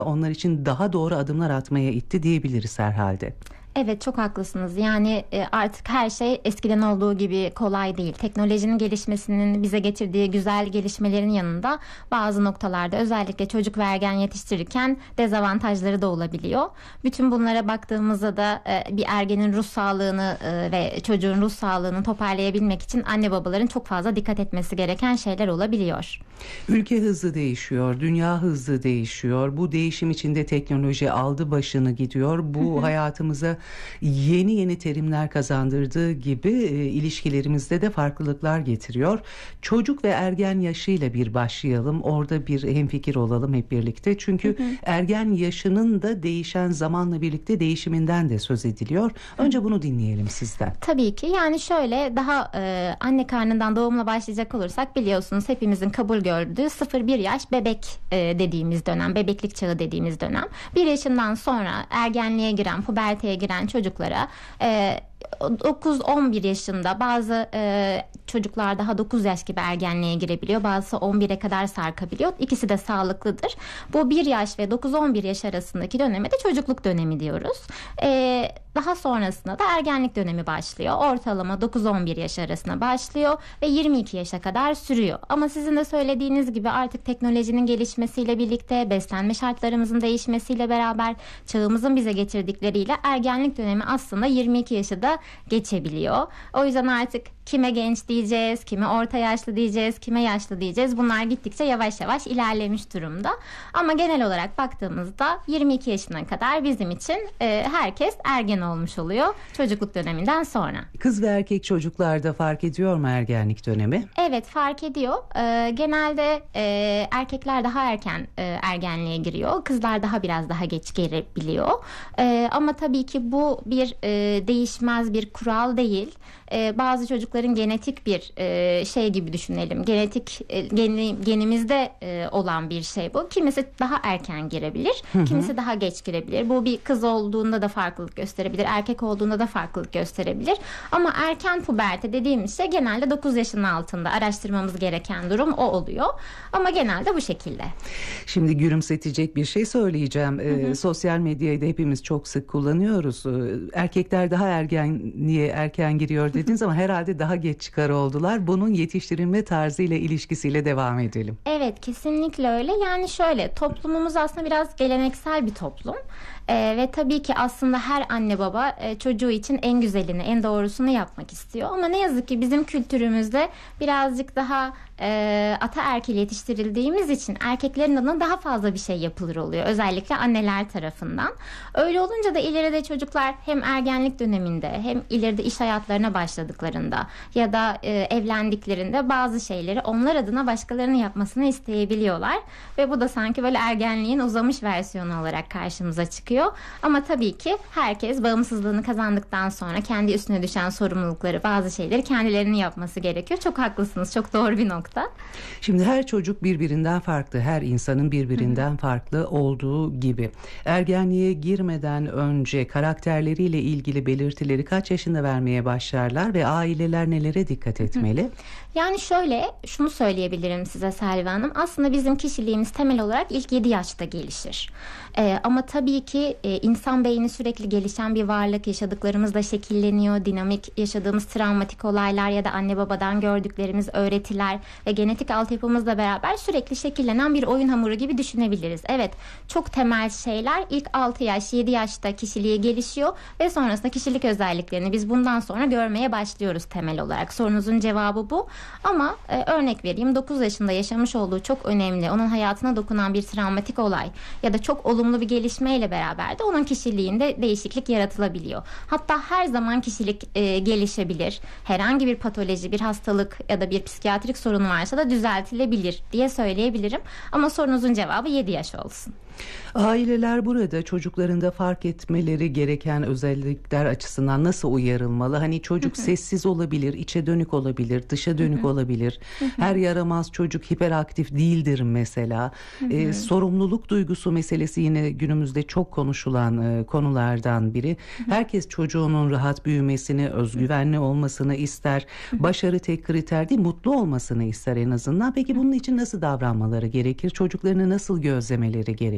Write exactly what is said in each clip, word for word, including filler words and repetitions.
onlar için daha doğru adımlar atmaya itti diyebiliriz herhalde. Evet, çok haklısınız. Yani artık her şey eskiden olduğu gibi kolay değil. Teknolojinin gelişmesinin bize getirdiği güzel gelişmelerin yanında bazı noktalarda özellikle çocuk ve ergen yetiştirirken dezavantajları da olabiliyor. Bütün bunlara baktığımızda da bir ergenin ruh sağlığını ve çocuğun ruh sağlığını toparlayabilmek için anne babaların çok fazla dikkat etmesi gereken şeyler olabiliyor. Ülke hızlı değişiyor, dünya hızlı değişiyor. Bu değişim içinde teknoloji aldı başını gidiyor. Bu hayatımıza yeni yeni terimler kazandırdığı gibi e, ilişkilerimizde de farklılıklar getiriyor. Çocuk ve ergen yaşıyla bir başlayalım. Orada bir hemfikir olalım hep birlikte. Çünkü hı hı. ergen yaşının da değişen zamanla birlikte değişiminden de söz ediliyor. Önce bunu dinleyelim sizden. Tabii ki. Yani şöyle daha e, anne karnından doğumla başlayacak olursak biliyorsunuz hepimizin kabul gördüğü sıfır bir yaş bebek e, dediğimiz dönem, bebeklik çağı dediğimiz dönem. bir yaşından sonra ergenliğe giren, puberteye giren çocuklara e, dokuz on bir yaşında bazı e, çocuklar daha dokuz yaş gibi ergenliğe girebiliyor. Bazısı on bire kadar sarkabiliyor. İkisi de sağlıklıdır. Bu bir yaş ve dokuz on bir yaş arasındaki döneme de çocukluk dönemi diyoruz. E, daha sonrasında da ergenlik dönemi başlıyor. Ortalama dokuz on bir yaş arasına başlıyor ve yirmi iki yaşa kadar sürüyor. Ama sizin de söylediğiniz gibi artık teknolojinin gelişmesiyle birlikte, beslenme şartlarımızın değişmesiyle beraber, çağımızın bize getirdikleriyle ergenlik dönemi aslında yirmi iki yaşı da geçebiliyor. O yüzden artık kime genç diyeceğiz, kime orta yaşlı diyeceğiz, kime yaşlı diyeceğiz. Bunlar gittikçe yavaş yavaş ilerlemiş durumda. Ama genel olarak baktığımızda yirmi iki yaşına kadar bizim için e, herkes ergen olmuş oluyor çocukluk döneminden sonra. Kız ve erkek çocuklarda fark ediyor mu ergenlik dönemi? Evet, fark ediyor. E, genelde e, erkekler daha erken e, ergenliğe giriyor. Kızlar daha biraz daha geç girebiliyor. E, ama tabii ki bu bir e, değişmez bir kural değil. E, bazı çocukların genetik bir e, şey gibi düşünelim. Genetik e, geni, genimizde e, olan bir şey bu. Kimisi daha erken girebilir, hı hı. kimisi daha geç girebilir. Bu bir kız olduğunda da farklılık gösterebilir, erkek olduğunda da farklılık gösterebilir. Ama erken puberte dediğimiz şey genelde dokuz yaşının altında araştırmamız gereken durum o oluyor. Ama genelde bu şekilde. Şimdi gülümsetecek bir şey söyleyeceğim. Hı hı. E, sosyal medyayı da hepimiz çok sık kullanıyoruz. E, erkekler daha ergenliğe erken giriyor dediniz ama herhalde daha geç çıkar oldular. Bunun yetiştirilme tarzıyla ilişkisiyle devam edelim. Evet, kesinlikle öyle. Yani şöyle, toplumumuz aslında biraz geleneksel bir toplum. Ee, ve tabii ki aslında her anne baba e, çocuğu için en güzelini, en doğrusunu yapmak istiyor. Ama ne yazık ki bizim kültürümüzde birazcık daha e, ataerkil yetiştirildiğimiz için erkeklerin adına daha fazla bir şey yapılır oluyor. Özellikle anneler tarafından. Öyle olunca da ileride çocuklar hem ergenlik döneminde hem ileride iş hayatlarına başladıklarında ya da e, evlendiklerinde bazı şeyleri onlar adına başkalarının yapmasını isteyebiliyorlar. Ve bu da sanki böyle ergenliğin uzamış versiyonu olarak karşımıza çıkıyor. Ama tabii ki herkes bağımsızlığını kazandıktan sonra kendi üstüne düşen sorumlulukları, bazı şeyleri kendilerinin yapması gerekiyor. Çok haklısınız. Çok doğru bir nokta. Şimdi her çocuk birbirinden farklı. Her insanın birbirinden Hı-hı. farklı olduğu gibi. Ergenliğe girmeden önce karakterleriyle ilgili belirtileri kaç yaşında vermeye başlarlar ve aileler nelere dikkat etmeli? Hı-hı. Yani şöyle, şunu söyleyebilirim size Selvi Hanım. Aslında bizim kişiliğimiz temel olarak ilk yedi yaşta gelişir. Ee, ama tabii ki e, insan beyni sürekli gelişen bir varlık, yaşadıklarımızla şekilleniyor. Dinamik yaşadığımız travmatik olaylar ya da anne babadan gördüklerimiz öğretiler ve genetik altyapımızla beraber sürekli şekillenen bir oyun hamuru gibi düşünebiliriz. Evet, çok temel şeyler ilk altı yaş, yedi yaşta kişiliği gelişiyor ve sonrasında kişilik özelliklerini biz bundan sonra görmeye başlıyoruz temel olarak. Sorunuzun cevabı bu. Ama e, örnek vereyim, dokuz yaşında yaşamış olduğu çok önemli, onun hayatına dokunan bir travmatik olay ya da çok olumlu bir gelişmeyle beraber de onun kişiliğinde değişiklik yaratılabiliyor. Hatta her zaman kişilik e, gelişebilir. Herhangi bir patoloji, bir hastalık ya da bir psikiyatrik sorun varsa da düzeltilebilir diye söyleyebilirim. Ama sorunuzun cevabı yedi yaş olsun. Aileler burada çocuklarında fark etmeleri gereken özellikler açısından nasıl uyarılmalı? Hani çocuk hı hı. sessiz olabilir, içe dönük olabilir, dışa dönük hı hı. olabilir. Hı hı. Her yaramaz çocuk hiperaktif değildir mesela. Hı hı. Ee, sorumluluk duygusu meselesi yine günümüzde çok konuşulan e, konulardan biri. Hı hı. Herkes çocuğunun rahat büyümesini, özgüvenli olmasını ister. Hı hı. Başarı tek kriter değil, mutlu olmasını ister en azından. Peki bunun için nasıl davranmaları gerekir? Çocuklarını nasıl gözlemeleri gerekir?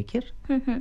gerekir? Hı hı.